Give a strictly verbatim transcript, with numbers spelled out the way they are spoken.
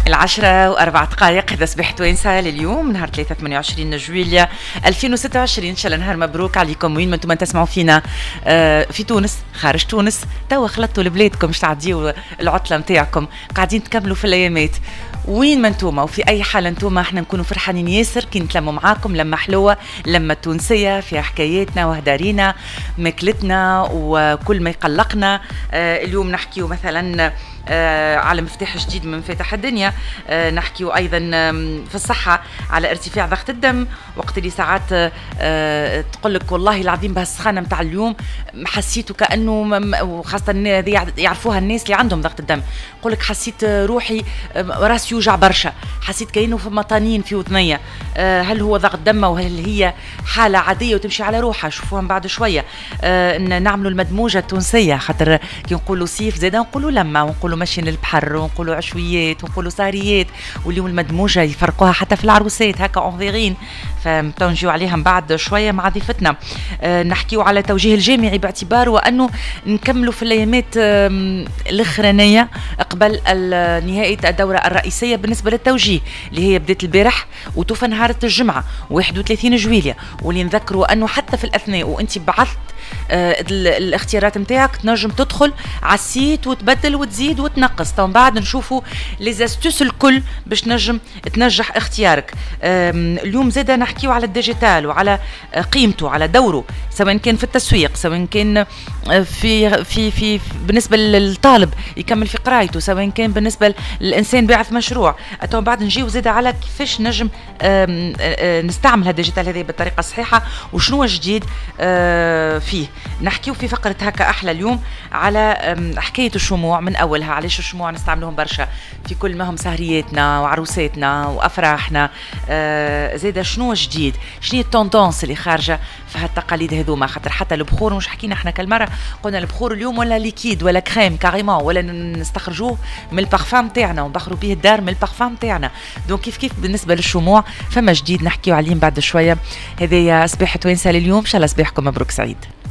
العشرة وأربع دقائق. هذا صباح توانسة لليوم نهار ثلاثة ثمانية وعشرين جويلية ألفين وستة وعشرين. إن شاء الله نهار مبروك عليكم وين ما انتم تسمعوا فينا، في تونس خارج تونس توا خلطتوا لبلادكم باش تعديوا العطلة متاعكم، قاعدين تكملوا في الأيامات وين ما انتوما وفي أي حالة انتوما، احنا نكونوا فرحانين ياسر كي نتلموا معاكم لما حلوة، لما تونسية فيها حكاياتنا وهدارينا ماكلتنا وكل ما يقلقنا. آه اليوم نحكيو مثلا آه على مفتاح جديد من مفاتح الدنيا، آه نحكيو أيضا في الصحة على ارتفاع ضغط الدم، وقت اللي ساعات آه تقولك والله العظيم بهالسخانة متاع اليوم حسيته كأنه، وخاصة يعرفوها الناس اللي عندهم ضغط الدم، يقولك حسيت روحي راسي يوجع برشا، حسيت كأنه في مطانين في وذنية. آه هل هو ضغط دم وهل هي حالة عادية وتمشي على روحها؟ شوفوها من بعد شوية. آه نعملوا المدموجة التونسية، خاطر كي نقولوا صيف زادا نقولوا لما، ونقولوا ماشيين للبحر، ونقولوا عشويات، ونقولوا ساريات، واليوم المدموجة يفرقوها حتى في العروسات هكا اونفيغين، فنجيو عليها من بعد شوية مع ضيفتنا. آه نحكيو على توجيه الجامعي باعتبار وأنه نكملوا في الأيامات آه الأخرانية قبل نهاية الدورة الرئيسية بالنسبة للتوجيه اللي هي بدات البارح وتوفى نهار الجمعة واحد وثلاثين جويلية، واللي نذكروا أنه حتى في الأثناء وأنت بعثت آه الاختيارات متاعك تنجم تدخل على السيت وتبدل وتزيد وتنقص، طبعا بعد نشوفوا ليزاستوس الكل باش نجم تنجح اختيارك. اليوم زادا نحكيو على الديجيتال وعلى قيمته، على دوره، سواء كان في التسويق، سواء كان في في في بالنسبة للطالب يكمل في قرايته، سواء كان بالنسبة للإنسان باعث مشروع. طبعا بعد نجيو زادا على كيفاش نجم نستعمل هالديجيتال هذه بالطريقة الصحيحة وشنو جديد فيه. نحكيو في فقرة هكا أحلى اليوم على حكاية الشموع من أولها، علاش الشموع نستعملهم برشا في كل ما هم سهرياتنا وعروساتنا وأفراحنا. آه زادا شنو جديد، شنو التوندونس اللي خارجة في هالتقاليد هذوما، خاطر حتى البخور مش حكينا احنا كل مرة قلنا البخور اليوم ولا ليكيد ولا كريم كاريمون، ولا نستخرجوه من البارفان تاعنا ونبخروا به الدار من البارفان تاعنا. دونك كيف كيف بالنسبة للشموع فما جديد نحكيو عليه بعد شوية. هذايا صباح توانسة لليوم، ان شاء الله صباحكم مبروك سعيد.